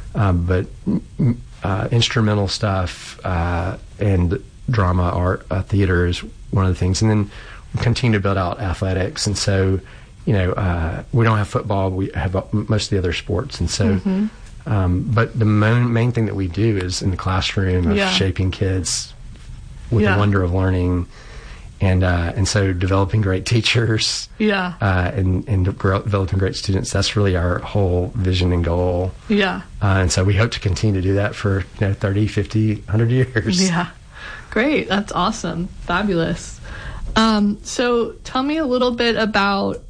but instrumental stuff and drama, art, theater is one of the things. And then we continue to build out athletics. And so, we don't have football. We have most of the other sports. And so, but the main thing that we do is in the classroom of shaping kids with the wonder of learning. And so developing great teachers, and developing great students, that's really our whole vision and goal. And so we hope to continue to do that for 30, 50, 100 years. Yeah. Great. That's awesome. Fabulous. So tell me a little bit about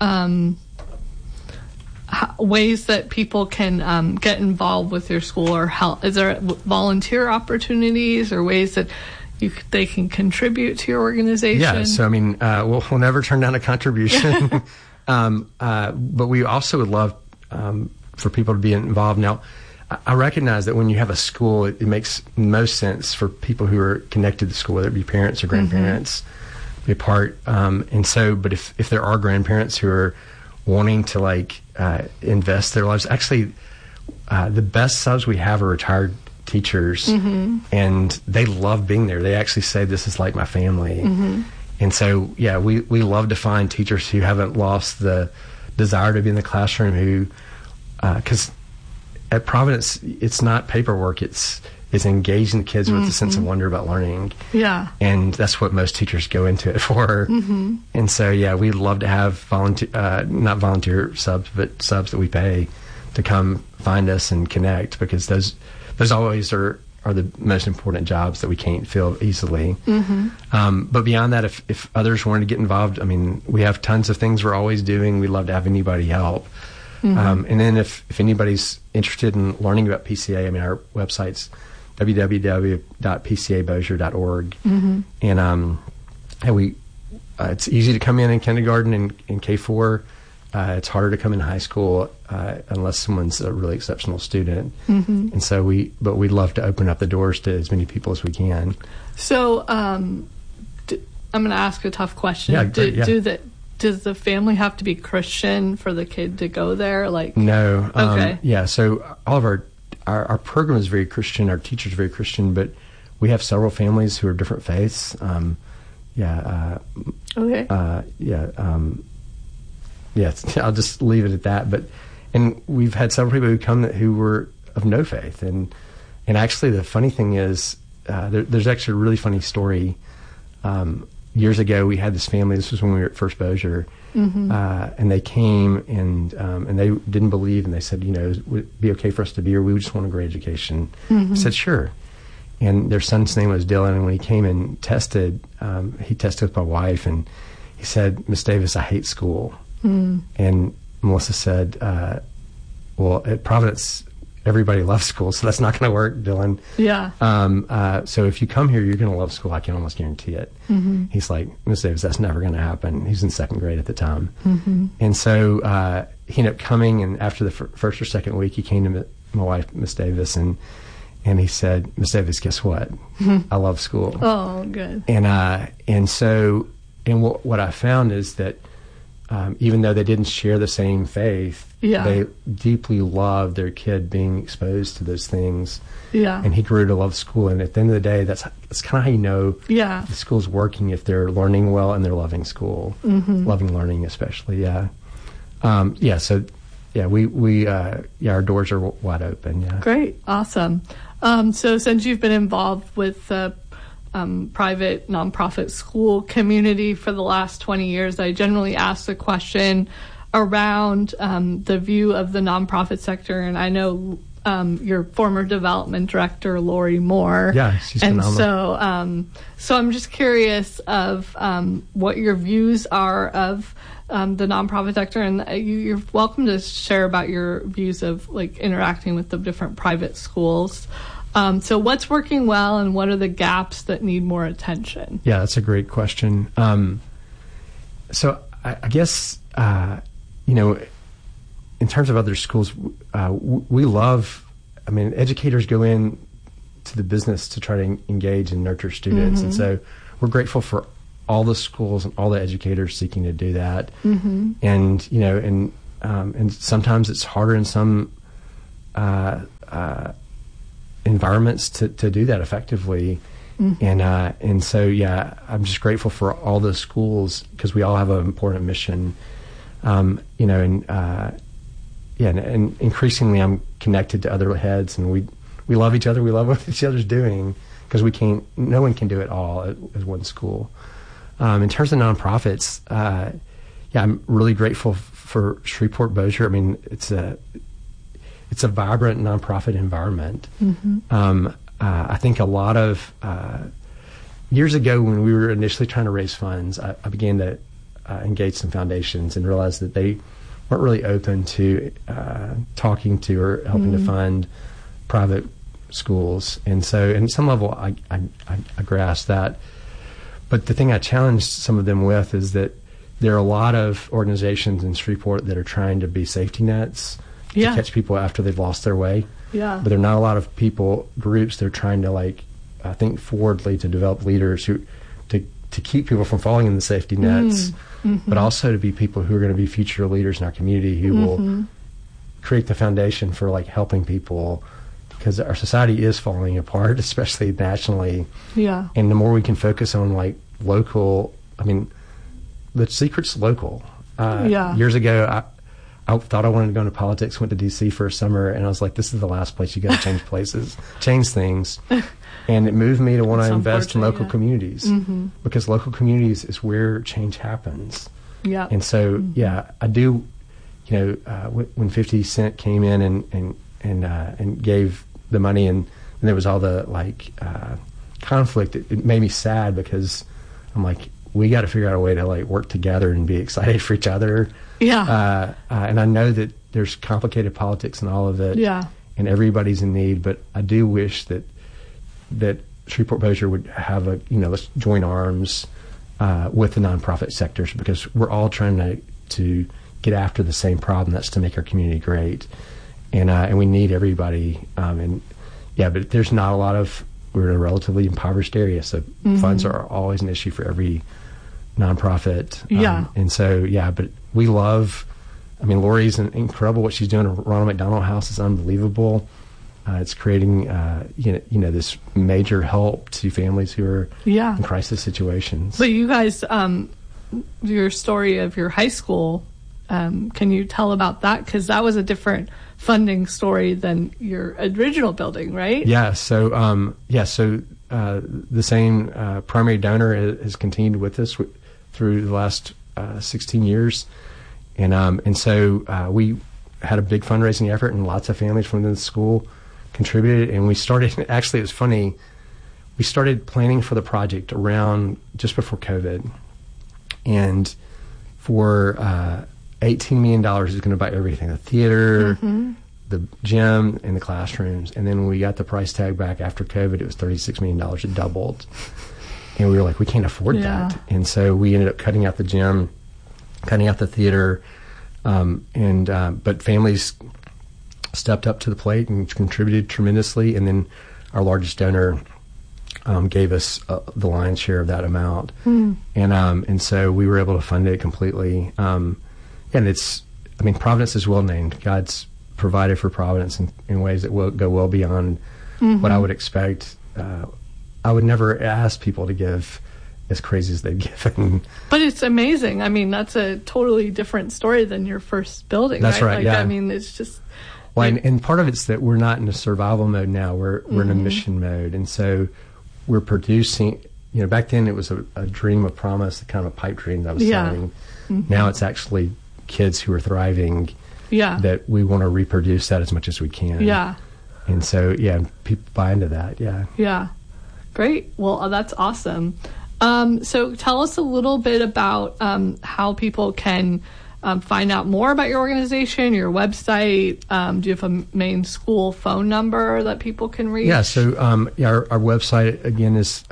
ways that people can get involved with your school or help. Is there volunteer opportunities or ways that they can contribute to your organization? Yeah, so we'll never turn down a contribution, but we also would love for people to be involved. Now, I recognize that when you have a school, it makes most sense for people who are connected to the school, whether it be parents or grandparents, be a part. And so, but if there are grandparents who are wanting to invest their lives, actually, the best subs we have are retired teachers, and they love being there. They actually say, this is like my family. And so, we love to find teachers who haven't lost the desire to be in the classroom, who, because at Providence, it's not paperwork, it's engaging the kids with a sense of wonder about learning. And that's what most teachers go into it for. And so, we'd love to have not volunteer subs, but subs that we pay to come find us and connect, because those always are the most important jobs that we can't fill easily. But beyond that, if others wanted to get involved, we have tons of things we're always doing. We'd love to have anybody help. And then if anybody's interested in learning about PCA, our website's www.pcabossier.org. And it's easy to come in kindergarten and K4. It's harder to come in high school unless someone's a really exceptional student. And so we'd love to open up the doors to as many people as we can. So I'm going to ask a tough question. Does the family have to be Christian for the kid to go there? No. Okay. So all of our program is very Christian. Our teachers are very Christian, but we have several families who are different faiths. I'll just leave it at that. And we've had several people who come who were of no faith. And actually, the funny thing is, there's actually a really funny story. Years ago, we had this family. This was when we were at First Bossier, and they came and they didn't believe, and they said, would it be okay for us to be here? We just want a great education. I said, sure. And their son's name was Dylan, and when he came and tested, he tested with my wife, and he said, "Miss Davis, I hate school." And Melissa said, well, at Providence, everybody loves school, so that's not going to work, Dylan. So if you come here, you're going to love school. I can almost guarantee it. He's like, "Miss Davis, that's never going to happen." He's in second grade at the time. And so he ended up coming, and after the first or second week, he came to my wife, Miss Davis, and he said, "Miss Davis, guess what? I love school." Oh, good. And so what I found is that even though they didn't share the same faith, they deeply loved their kid being exposed to those things. And he grew to love school. And at the end of the day, that's kind of how you know the school's working, if they're learning well and they're loving school, loving learning especially. Our doors are wide open. Great. Awesome. So since you've been involved with the private nonprofit school community for the last 20 years, I generally ask the question around the view of the nonprofit sector. And I know your former development director, Lori Moore. Yeah, she's phenomenal. And so I'm just curious of what your views are of the nonprofit sector, and you're welcome to share about your views of interacting with the different private schools. So what's working well, and what are the gaps that need more attention? Yeah, that's a great question. So I guess, in terms of other schools, we love, educators go in to the business to try to engage and nurture students. And so we're grateful for all the schools and all the educators seeking to do that. And sometimes it's harder in some environments to do that effectively. And so, yeah, I'm just grateful for all the schools because we all have an important mission, and increasingly I'm connected to other heads, and we love each other. We love what each other's doing because no one can do it all at one school. In terms of nonprofits, I'm really grateful for Shreveport Bossier. I mean, it's a vibrant nonprofit environment. I think a lot of years ago when we were initially trying to raise funds, I began to engage some foundations and realized that they weren't really open to talking to or helping to fund private schools. And so, at some level, I grasped that. But the thing I challenged some of them with is that there are a lot of organizations in Shreveport that are trying to be safety nets to catch people after they've lost their way. Yeah. But there are not a lot of groups that are trying to think forwardly to develop leaders to keep people from falling in the safety nets, but also to be people who are going to be future leaders in our community who will create the foundation for helping people, because our society is falling apart, especially nationally. Yeah. And the more we can focus on local, the secret's local. Years ago, I thought I wanted to go into politics, went to D.C. for a summer, and I was like, this is the last place you got to change change things. And it moved me to want to invest in local communities, because local communities is where change happens. Yeah. And so, I do, when 50 Cent came in and gave the money, and there was all the conflict, it made me sad because I'm like, we got to figure out a way to work together and be excited for each other. Yeah. And I know that there's complicated politics and all of it. Yeah. And everybody's in need, but I do wish that Shreveport Bossier would have let's join arms with the nonprofit sectors, because we're all trying to get after the same problem. That's to make our community great. And we need everybody. But there's not a lot of, we're in a relatively impoverished area, so funds are always an issue for every nonprofit. And so, but we love, Lori's incredible. What she's doing at Ronald McDonald House is unbelievable. It's creating, this major help to families who are in crisis situations. But you guys, your story of your high school, can you tell about that? Because that was a different funding story than your original building, right? Yeah. So, the same primary donor has continued with us through the last 16 years. And so we had a big fundraising effort, and lots of families from the school contributed. And we started, actually, it was funny, we started planning for the project around just before COVID. And for $18 million is going to buy everything, the theater, the gym, and the classrooms. And then when we got the price tag back after COVID, it was $36 million. It doubled. And we were like, we can't afford that. And so we ended up cutting out the gym, cutting out the theater, but families stepped up to the plate and contributed tremendously. And then our largest donor gave us the lion's share of that amount. And so we were able to fund it completely. And it's, Providence is well named. God's provided for Providence in ways that will go well beyond what I would expect. I would never ask people to give as crazy as they've given. But it's amazing. That's a totally different story than your first building. That's right. It's just. Well, and part of it's that we're not in a survival mode now. We're in a mission mode, and so we're producing. Back then it was a dream, a promise, kind of a pipe dream that I was selling. Now it's actually kids who are thriving. That we want to reproduce that as much as we can. And so people buy into that. Yeah. Great. Well, that's awesome. So tell us a little bit about how people can find out more about your organization, your website. Do you have a main school phone number that people can reach? Yeah, so our website, again, is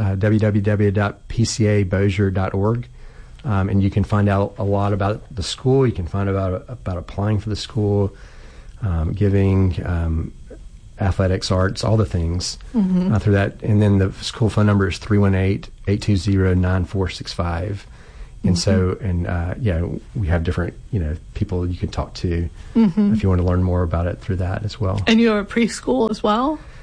www.pcabossier.org. And you can find out a lot about the school. You can find out about applying for the school, giving, athletics, arts, all the things through that. And then the school phone number is 318-820-9465. And so, we have different, people you can talk to if you want to learn more about it through that as well. And you have a preschool as well?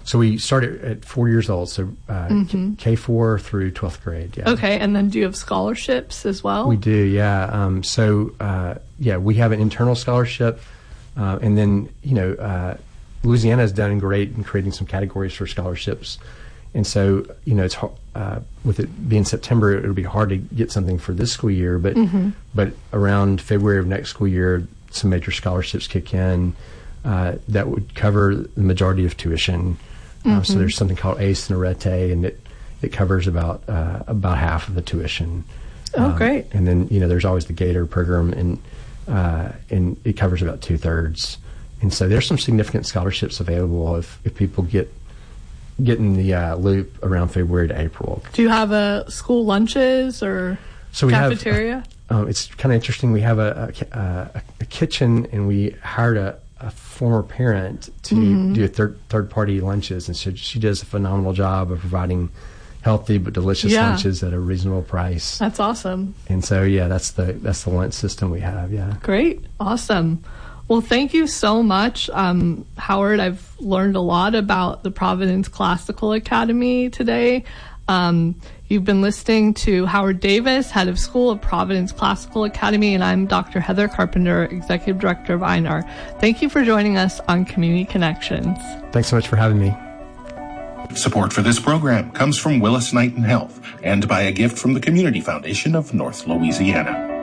So we started at 4 years old, so K4 through 12th grade. Yeah. Okay, and then do you have scholarships as well? We do, yeah. We have an internal scholarship, and then Louisiana has done great in creating some categories for scholarships, and so it's with it being September, it'll be hard to get something for this school year, but around February of next school year, some major scholarships kick in that would cover the majority of tuition. So there's something called ACE and Arete, and it covers about half of the tuition. Oh, great! And then there's always the Gator program, and it covers about 2/3. And so there's some significant scholarships available if people get in the loop around February to April. Do you have school lunches or cafeteria? It's kind of interesting. We have a kitchen, and we hired a former parent to do third-party lunches, and so she does a phenomenal job of providing healthy but delicious lunches at a reasonable price. That's awesome. And so, that's the lunch system we have. Yeah. Great. Awesome. Well, thank you so much, Howard. I've learned a lot about the Providence Classical Academy today. You've been listening to Howard Davis, head of school of Providence Classical Academy, and I'm Dr. Heather Carpenter, executive director of INAR. Thank you for joining us on Community Connections. Thanks so much for having me. Support for this program comes from Willis Knighton Health and by a gift from the Community Foundation of North Louisiana.